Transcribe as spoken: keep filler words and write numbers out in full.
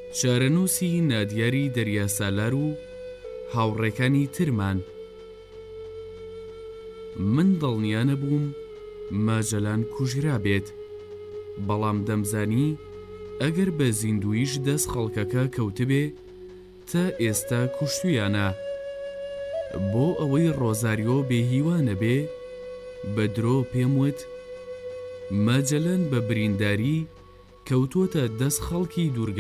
شارەنووسی نادیاری دەریاسالار و هاوڕێکانی ترمان. من دڵنیا نەبووم ماجەلان کوژرا بێت، بەڵام دەمزانی ئەگەر بە زیندویش دەست خەڵکەکە کەوتبێ تا ئێستا کوشتویانە. بۆ ئەوەی ڕۆزاریۆ بێهیوانە بێ بە درۆ پێم وت ماجەلان بە برینداری کەوتووەتە دەست خەڵکی دوورگە